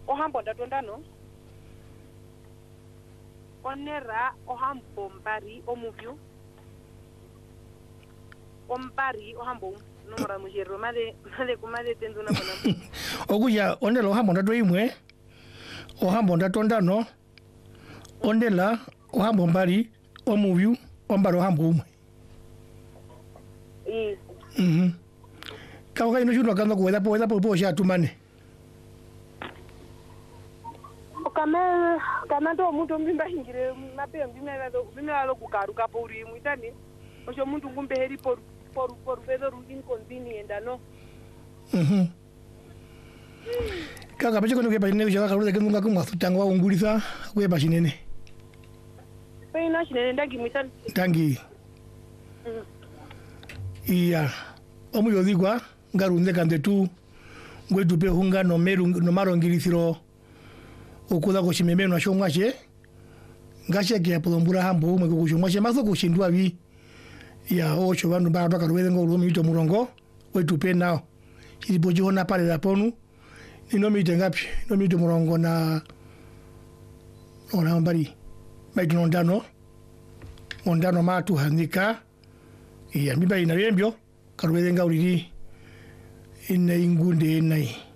ohambo ndatondano onera ohambo mbari omuvyu ombari ohambo nomora mujero made kumade tenduna bona okuya onela ohambo ndato imwe ohambo ndatondano onela ohambo mbari omuvyu ombari ohambo umwe Kau ino shuno kando kuweda po sha tumane. Kama ndo muntu mbimba hingire nape mbimba lo kukaruka pori muitani. Osho muntu ngumbe heri por fedo inconvenient no. Kaka pacho kono ke pa ne jaga karude kenunga kuma tutanga wa ungulisa kwe pa shinene. Pe ina shinene ndagi muitani. Tangi. Iya. Omu yodigwa ngarunde kandetu ngwetu pe hunga no marongirisiro okuda ko chimemeno asho mwache ngashe ke apolombura hambo umwe ko mwache maso kushindwa bi ya ocho bantu ba bakarwele ngo lumi to murongo wetu pe nao ilipoji hona pale la ponu ino mite ngapi no mite murongo na ona mbari maikino ondano matu handika ya miba ina yembyo karwele ngauliri ina ingunde nai